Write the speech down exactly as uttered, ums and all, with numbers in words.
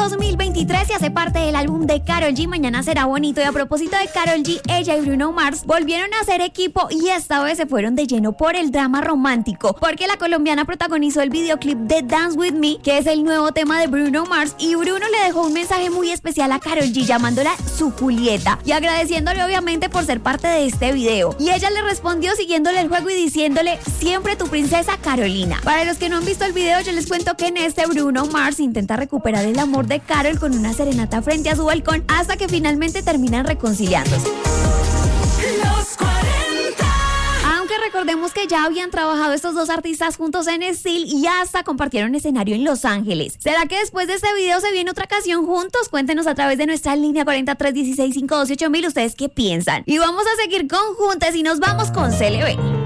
dos mil veintitrés y hace parte del álbum de Karol G, Mañana Será Bonito. Y a propósito de Karol G, ella y Bruno Mars volvieron a hacer equipo y esta vez se fueron de lleno por el drama romántico, porque la colombiana protagonizó el videoclip de Dance With Me, que es el nuevo tema de Bruno Mars, y Bruno le dejó un mensaje muy especial a Karol G llamándola su Julieta y agradeciéndole obviamente por ser parte de este video. Y ella le respondió siguiéndole el juego y diciéndole: siempre tu princesa Carolina. Para los que no han visto el video, yo les cuento que en este Bruno Mars intenta recuperar el amor de Karol con una serenata frente a su balcón hasta que finalmente terminan reconciliándose. Los cuarenta. Aunque recordemos que ya habían trabajado estos dos artistas juntos en Steel y hasta compartieron escenario en Los Ángeles. ¿Será que después de este video se viene otra canción juntos? Cuéntenos a través de nuestra línea cuarenta, tres dieciséis, cinco doce, ocho mil. ¿Ustedes qué piensan? Y vamos a seguir con juntas y nos vamos con C L B.